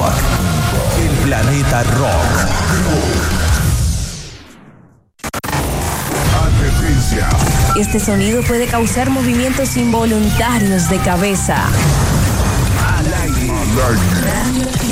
El planeta rock. Advertencia. Este sonido puede causar movimientos involuntarios de cabeza. Al aire. Al aire. Radio